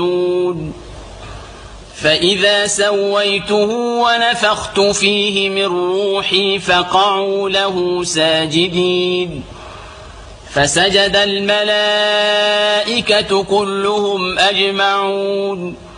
فإذا سويته ونفخت فيه من روحي فقعوا له ساجدين فسجد الملائكة كلهم أجمعون